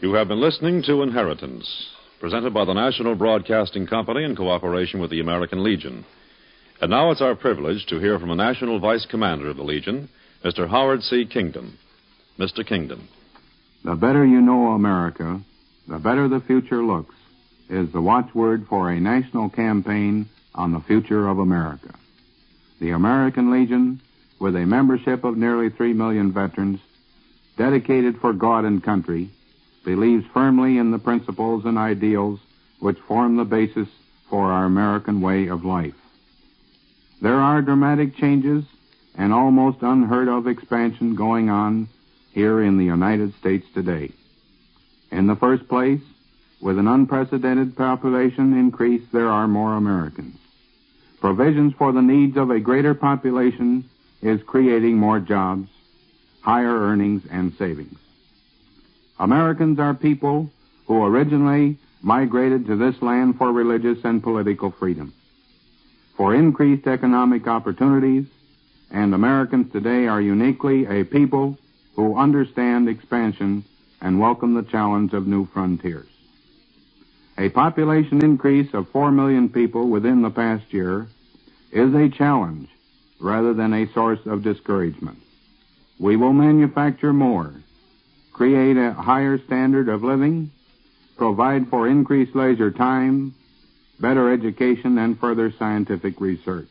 You have been listening to Inheritance, presented by the National Broadcasting Company in cooperation with the American Legion. And now it's our privilege to hear from a National Vice Commander of the Legion, Mr. Howard C. Kingdom. Mr. Kingdom. The better you know America, the better the future looks, is the watchword for a national campaign on the future of America. The American Legion, with a membership of nearly 3 million veterans, dedicated for God and country, believes firmly in the principles and ideals which form the basis for our American way of life. There are dramatic changes and almost unheard of expansion going on here in the United States today. In the first place, with an unprecedented population increase, there are more Americans. Provisions for the needs of a greater population is creating more jobs, higher earnings, and savings. Americans are people who originally migrated to this land for religious and political freedom, for increased economic opportunities, and Americans today are uniquely a people who understand expansion and welcome the challenge of new frontiers. A population increase of 4 million people within the past year is a challenge rather than a source of discouragement. We will manufacture more, create a higher standard of living, provide for increased leisure time, better education, and further scientific research.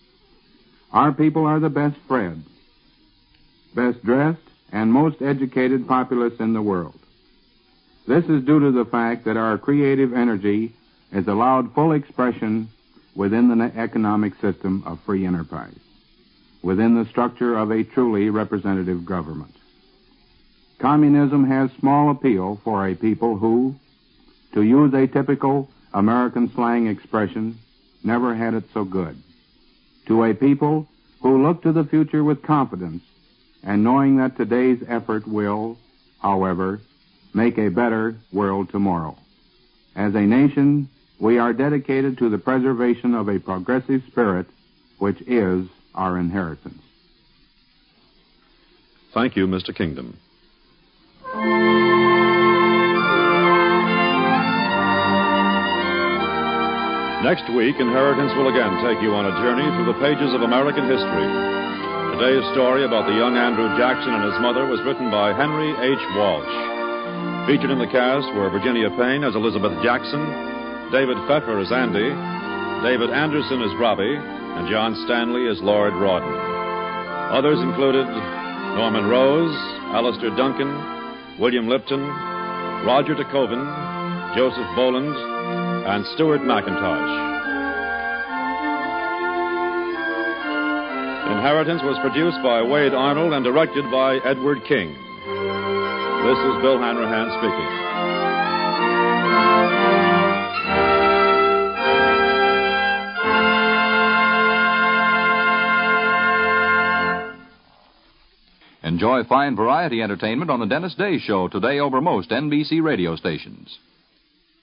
Our people are the best fed, best dressed, and most educated populace in the world. This is due to the fact that our creative energy is allowed full expression within the economic system of free enterprise, within the structure of a truly representative government. Communism has small appeal for a people who, to use a typical American slang expression, never had it so good. To a people who look to the future with confidence and knowing that today's effort will, however, make a better world tomorrow. As a nation, we are dedicated to the preservation of a progressive spirit, which is our inheritance. Thank you, Mr. Kingdom. Next week, Inheritance will again take you on a journey through the pages of American history. Today's story about the young Andrew Jackson and his mother was written by Henry H. Walsh. Featured in the cast were Virginia Payne as Elizabeth Jackson, David Pfeffer as Andy, David Anderson as Robbie, and John Stanley as Lord Rawdon. Others included Norman Rose, Alistair Duncan, William Lipton, Roger DeKoven, Joseph Boland, and Stuart McIntosh. Inheritance was produced by Wade Arnold and directed by Edward King. This is Bill Hanrahan speaking. Enjoy fine variety entertainment on the Dennis Day Show today over most NBC radio stations.